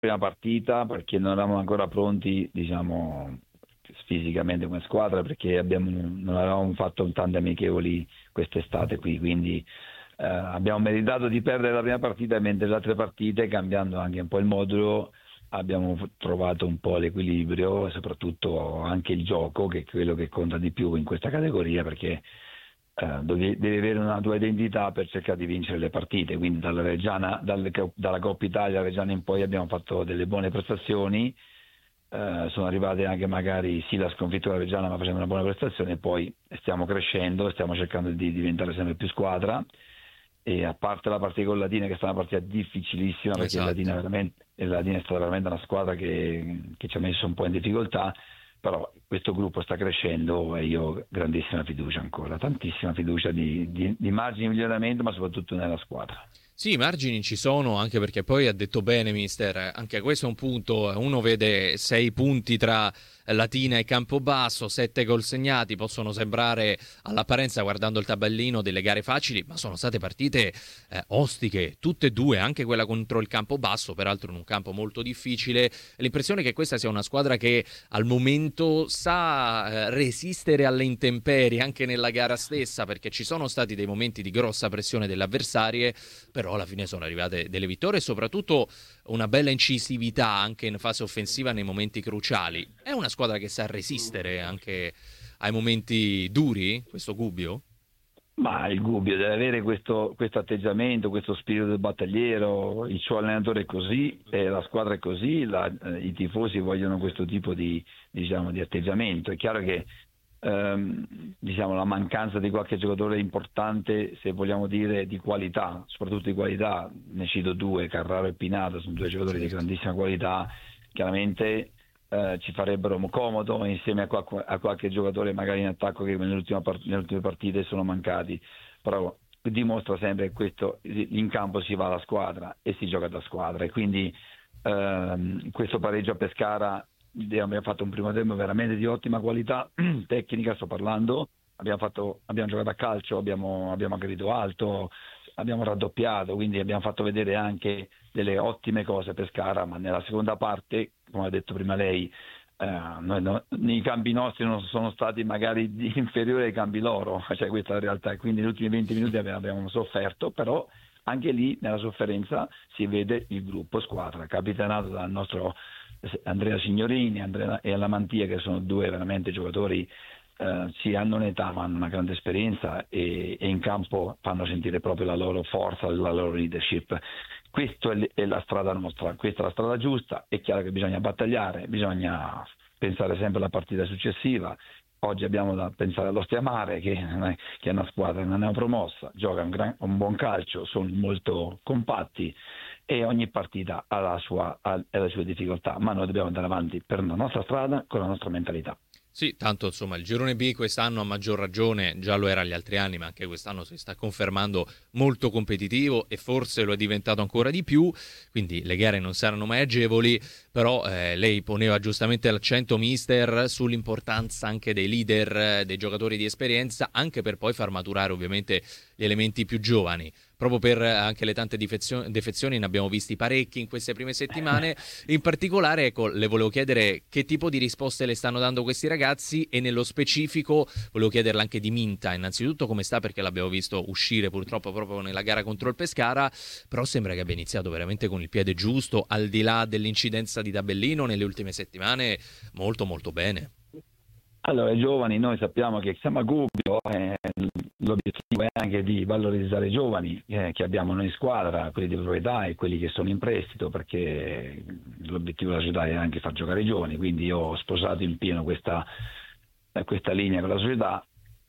prima partita perché non eravamo ancora pronti, diciamo, fisicamente come squadra, perché non avevamo fatto tante amichevoli quest'estate qui, quindi abbiamo meritato di perdere la prima partita, mentre le altre partite, cambiando anche un po' il modulo, abbiamo trovato un po' l'equilibrio e soprattutto anche il gioco, che è quello che conta di più in questa categoria, perché devi avere una tua identità per cercare di vincere le partite. Quindi dalla Reggiana, dalla Coppa Italia Reggiana in poi abbiamo fatto delle buone prestazioni, sono arrivate anche magari sì la sconfitta della Reggiana, ma facendo una buona prestazione, e poi stiamo crescendo, stiamo cercando di diventare sempre più squadra. E a parte la partita con Latina, che è stata una partita difficilissima, perché Esatto. Latina è stata veramente una squadra che ci ha messo un po' in difficoltà, però questo gruppo sta crescendo e io ho grandissima fiducia ancora, tantissima fiducia di margini di miglioramento, ma soprattutto nella squadra. Sì, i margini ci sono, anche perché poi ha detto bene, mister, anche questo è un punto, uno vede 6 punti tra Latina e Campobasso, 7 gol segnati, possono sembrare all'apparenza guardando il tabellino delle gare facili, ma sono state partite ostiche, tutte e due, anche quella contro il Campobasso, peraltro in un campo molto difficile. L'impressione è che questa sia una squadra che al momento sa resistere alle intemperie anche nella gara stessa, perché ci sono stati dei momenti di grossa pressione delle avversarie, però alla fine sono arrivate delle vittorie e soprattutto una bella incisività anche in fase offensiva nei momenti cruciali. È una squadra che sa resistere anche ai momenti duri, questo Gubbio? Ma il Gubbio deve avere questo atteggiamento, questo spirito del battagliero, il suo allenatore è così, la squadra è così, i tifosi vogliono questo tipo diciamo, di atteggiamento. È chiaro che diciamo, la mancanza di qualche giocatore importante, se vogliamo dire di qualità, soprattutto di qualità, ne cito due, Carraro e Pinato, sono due giocatori di Certo. grandissima qualità, chiaramente ci farebbero comodo insieme a qualche giocatore magari in attacco che nelle ultime partite sono mancati, però dimostra sempre che in campo si va alla squadra e si gioca da squadra, e quindi questo pareggio a Pescara abbiamo fatto un primo tempo veramente di ottima qualità tecnica, sto parlando, abbiamo giocato a calcio, abbiamo aggredito alto, abbiamo raddoppiato, quindi abbiamo fatto vedere anche delle ottime cose per Pescara, ma nella seconda parte, come ha detto prima lei, i cambi nostri non sono stati magari inferiori ai cambi loro, cioè questa è la realtà, e quindi negli ultimi 20 minuti abbiamo sofferto, però anche lì nella sofferenza si vede il gruppo squadra, capitanato dal nostro Andrea Signorini e Alamantia, che sono due veramente giocatori, sì, hanno un'età ma hanno una grande esperienza e in campo fanno sentire proprio la loro forza, la loro leadership. Questa è la strada nostra, questa è la strada giusta. È chiaro che bisogna battagliare, bisogna pensare sempre alla partita successiva. Oggi abbiamo da pensare all'Ostia Mare, che è una squadra che non è promossa, gioca un buon calcio, sono molto compatti e ogni partita ha le sue difficoltà, ma noi dobbiamo andare avanti per la nostra strada con la nostra mentalità. Sì, tanto insomma il girone B quest'anno a maggior ragione, già lo era gli altri anni, ma anche quest'anno si sta confermando molto competitivo e forse lo è diventato ancora di più, quindi le gare non saranno mai agevoli, però lei poneva giustamente l'accento, mister, sull'importanza anche dei leader, dei giocatori di esperienza, anche per poi far maturare ovviamente gli elementi più giovani. Proprio per anche le tante defezioni ne abbiamo visti parecchi in queste prime settimane. In particolare, ecco, le volevo chiedere che tipo di risposte le stanno dando questi ragazzi e nello specifico volevo chiederle anche di Minta, innanzitutto come sta, perché l'abbiamo visto uscire purtroppo proprio nella gara contro il Pescara, però sembra che abbia iniziato veramente con il piede giusto, al di là dell'incidenza di tabellino nelle ultime settimane, molto molto bene. Allora, i giovani, noi sappiamo che siamo a Gubbio, l'obiettivo è anche di valorizzare i giovani che abbiamo noi in squadra, quelli di proprietà e quelli che sono in prestito, perché l'obiettivo della società è anche far giocare i giovani, quindi io ho sposato in pieno questa linea con la società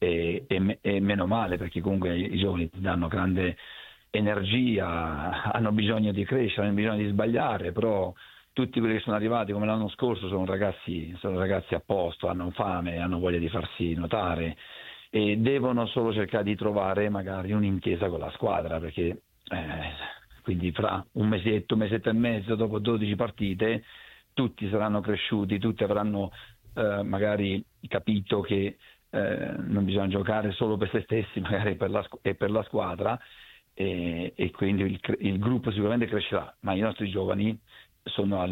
e meno male, perché comunque i giovani ti danno grande energia, hanno bisogno di crescere, hanno bisogno di sbagliare, però tutti quelli che sono arrivati come l'anno scorso sono ragazzi a posto, hanno fame, hanno voglia di farsi notare e devono solo cercare di trovare magari un'intesa con la squadra, perché quindi fra un mesetto e mezzo, dopo 12 partite, tutti saranno cresciuti, tutti avranno magari capito che non bisogna giocare solo per se stessi, magari e per la squadra, e quindi il gruppo sicuramente crescerà, ma i nostri giovani sono